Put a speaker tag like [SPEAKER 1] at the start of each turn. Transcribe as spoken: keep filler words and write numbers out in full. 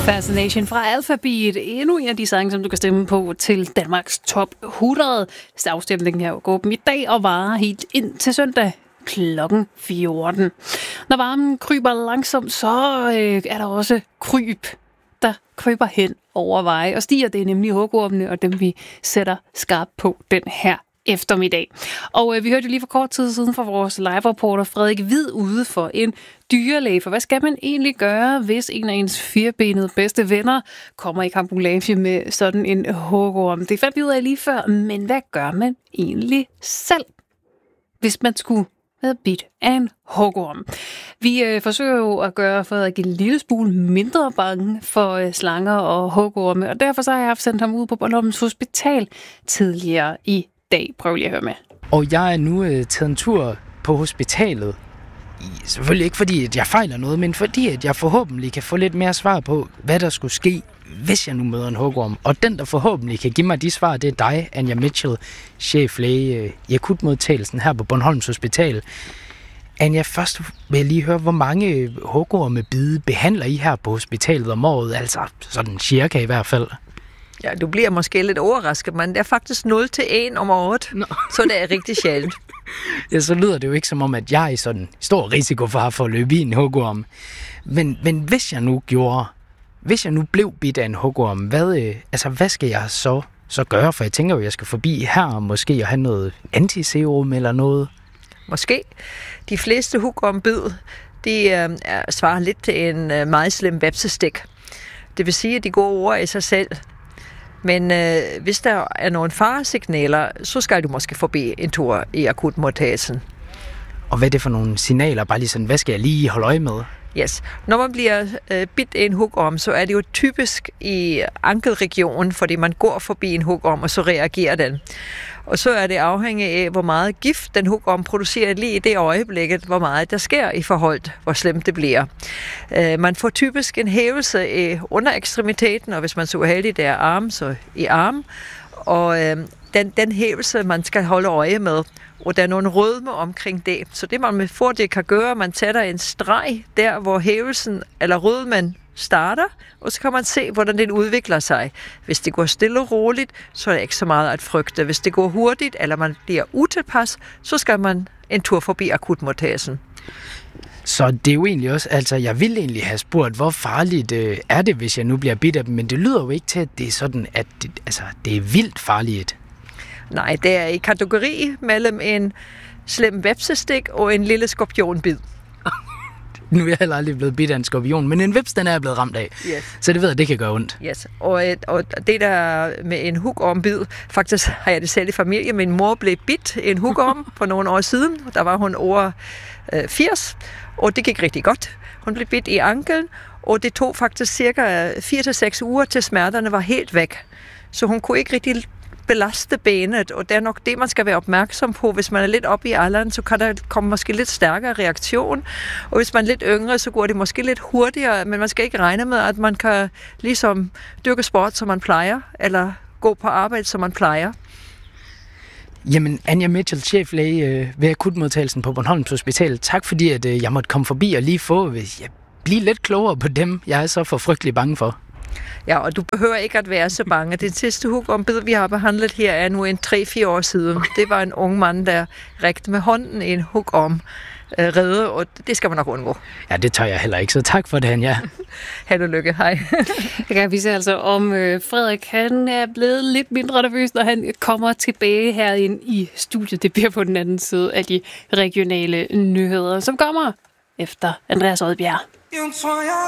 [SPEAKER 1] Fascination fra Alphabeat. Endnu en af de sange, som du kan stemme på til Danmarks top hundrede. Afstemningen her går dem i dag og varer helt ind til søndag klokken fjorten. Når varmen kryber langsomt, så øh, er der også kryb, der kryber hen over veje og stiger. Det er nemlig hugormene og dem, vi sætter skarpt på den her eftermiddag. Og øh, vi hørte jo lige for kort tid siden fra vores live-reporter Frederik Hvid ude for en dyrlæge. For hvad skal man egentlig gøre, hvis en af ens firbenede bedste venner kommer i kampolage med sådan en hugorm? Det fandt vi ud af lige før, men hvad gør man egentlig selv, hvis man skulle være bidt af en hugorm? Vi øh, forsøger jo at gøre Frederik en lille smule mindre bange for øh, slanger og hugorme, og derfor så har jeg haft sendt ham ud på Bornholms Hospital tidligere i dag. Prøv lige at høre med.
[SPEAKER 2] Og jeg er nu øh, taget en tur på hospitalet. Selvfølgelig ikke fordi, at jeg fejler noget, men fordi, at jeg forhåbentlig kan få lidt mere svar på, hvad der skulle ske, hvis jeg nu møder en hugorm. Og den, der forhåbentlig kan give mig de svar, det er dig, Anja Mitchell, cheflæge i akutmodtagelsen her på Bornholms Hospital. Anja, først vil jeg lige høre, hvor mange hugormebide behandler I her på hospitalet om året? Altså sådan cirka i hvert fald.
[SPEAKER 3] Ja, du bliver måske lidt overrasket, men det er faktisk nul til en om året, no. Så det er rigtig sjældent.
[SPEAKER 2] Ja, så lyder det jo ikke som om, at jeg er i sådan stor risiko for, for at løbe i en hugorm. Men, men hvis jeg nu gjorde, hvis jeg nu blev bidt af en hugorm, hvad, øh, altså, hvad skal jeg så, så gøre? For jeg tænker jo, at jeg skal forbi her og måske at have noget antiserum eller noget.
[SPEAKER 3] Måske. De fleste hugormbid, de øh, svarer lidt til en øh, meget slem vepsestik. Det vil sige, at de går over i sig selv. Men øh, hvis der er nogle faresignaler, så skal du måske forbi en tur i akutmodtagelsen.
[SPEAKER 2] Og hvad er det for nogle signaler? Bare lige sådan, hvad skal jeg lige holde øje med?
[SPEAKER 3] Yes. Når man bliver øh, bidt af en hugorm, så er det jo typisk i ankelregionen, fordi man går forbi en hugorm, og så reagerer den. Og så er det afhængigt af, hvor meget gift den hugorm producerer lige i det øjeblikket, hvor meget der sker i forhold, hvor slemt det bliver. Øh, man får typisk en hævelse i underekstremiteten, og hvis man så heldig, det er arm, så i arm. Og øh, den, den hævelse, man skal holde øje med, og der er nogle rødme omkring det. Så det, man med fordel kan gøre, man sætter en streg der, hvor hævelsen eller rødmen starter, og så kan man se, hvordan den udvikler sig. Hvis det går stille og roligt, så er det ikke så meget at frygte. Hvis det går hurtigt, eller man bliver utilpas, så skal man en tur forbi akutmodtagelsen.
[SPEAKER 2] Så det er jo egentlig også, altså jeg ville egentlig have spurgt, hvor farligt øh, er det, hvis jeg nu bliver bidt af dem, men det lyder jo ikke til, at det er sådan, at det, altså, det er vildt farligt.
[SPEAKER 3] Nej, det er i kategori mellem en slem vepsestik og en lille skorpionbid.
[SPEAKER 2] Nu er jeg heller aldrig blevet bidt af en skorpion, men en veps, den er jeg blevet ramt af.
[SPEAKER 3] Yes.
[SPEAKER 2] Så det ved jeg, det kan gøre ondt.
[SPEAKER 3] Yes. Og, og det der med en hugormbid, faktisk har jeg det selv i familie. Min mor blev bidt en hugorm for nogle år siden. Der var hun over øh, firs, og det gik rigtig godt. Hun blev bidt i anklen, og det tog faktisk cirka fire til seks uger, til smerterne var helt væk. Så hun kunne ikke rigtig belaste benet, og det er nok det, man skal være opmærksom på. Hvis man er lidt oppe i alderen, så kan der komme måske lidt stærkere reaktion, og hvis man er lidt yngre, så går det måske lidt hurtigere, men man skal ikke regne med, at man kan ligesom dyrke sport, som man plejer, eller gå på arbejde, som man plejer.
[SPEAKER 2] Jamen, Anja Mitchell, cheflæge ved akutmodtagelsen på Bornholms Hospital. Tak fordi, at jeg måtte komme forbi og lige få, hvis jeg bliver lidt klogere på dem, jeg er så for frygtelig bange for.
[SPEAKER 3] Ja, og du behøver ikke at være så bange. Den sidste hugormbid, vi har behandlet her, er nu en tre-fire år siden. Okay. Det var en ung mand, der rækte med hånden en hugorm øh, redde, og det skal man nok undgå.
[SPEAKER 2] Ja, det tør jeg heller ikke, så tak for det, Anja.
[SPEAKER 3] Held og lykke, hej.
[SPEAKER 1] Jeg kan vise altså om øh, Frederik, han er blevet lidt mindre nervøs, når han kommer tilbage herind i studiet. Det bliver på den anden side af de regionale nyheder, som kommer efter Andreas Odbjerg.